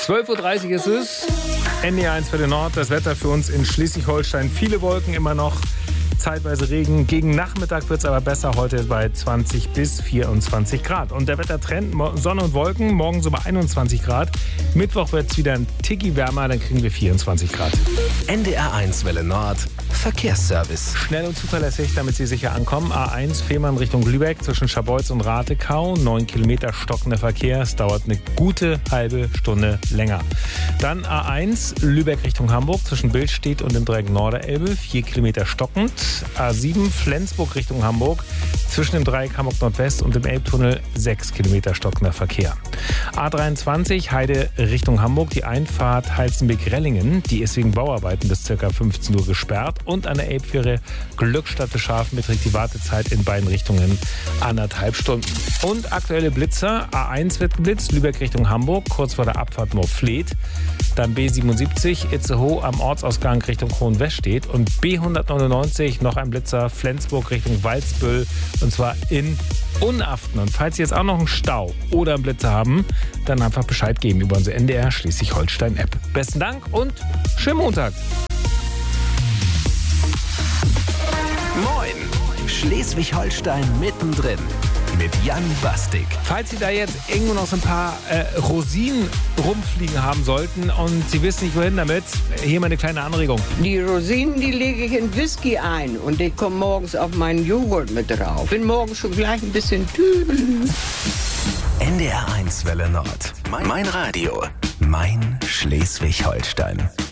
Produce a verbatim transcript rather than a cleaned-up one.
zwölf Uhr dreißig ist es. N D R eins für den Nord. Das Wetter für uns in Schleswig-Holstein. Viele Wolken immer noch. Zeitweise Regen. Gegen Nachmittag wird es aber besser. Heute bei zwanzig bis vierundzwanzig Grad. Und der Wettertrend, Sonne und Wolken, morgen so bei einundzwanzig Grad. Mittwoch wird es wieder ein Ticki wärmer, dann kriegen wir vierundzwanzig Grad. N D R eins Welle Nord. Verkehrsservice. Schnell und zuverlässig, damit Sie sicher ankommen. A eins Fehmarn Richtung Lübeck zwischen Scharbeutz und Ratekau. neun Kilometer stockender Verkehr. Es dauert eine gute halbe Stunde länger. Dann A eins Lübeck Richtung Hamburg zwischen Billstedt und dem Dreieck Norderelbe. vier Kilometer stockend. A sieben Flensburg Richtung Hamburg zwischen dem Dreieck Hamburg Nordwest und dem Elbtunnel. sechs Kilometer stockender Verkehr. A dreiundzwanzig Heide Richtung Hamburg. Die Einfahrt Heizenbeck-Rellingen. Die ist wegen Bauarbeiten bis ca. fünfzehn Uhr gesperrt. Und an der Elbfähre Glückstadt-Scharfen beträgt die Wartezeit in beiden Richtungen anderthalb Stunden. Und aktuelle Blitzer. A eins wird geblitzt, Lübeck Richtung Hamburg, kurz vor der Abfahrt Moorfleet. Dann B siebenundsiebzig, Itzehoe am Ortsausgang Richtung Hohenwestedt. Und B hundertneunundneunzig, noch ein Blitzer, Flensburg Richtung Walsbüll. Und zwar in Unaften. Und falls Sie jetzt auch noch einen Stau oder einen Blitzer haben, dann einfach Bescheid geben über unsere N D R Schleswig-Holstein-App. Besten Dank und schönen Montag. Moin, Schleswig-Holstein mittendrin mit Jan Bastik. Falls Sie da jetzt irgendwo noch so ein paar äh, Rosinen rumfliegen haben sollten und Sie wissen nicht, wohin damit, hier mal eine kleine Anregung. Die Rosinen, die lege ich in Whisky ein und ich komme morgens auf meinen Joghurt mit drauf. Bin morgens schon gleich ein bisschen tübel. N D R eins Welle Nord. Mein Radio. Mein Schleswig-Holstein.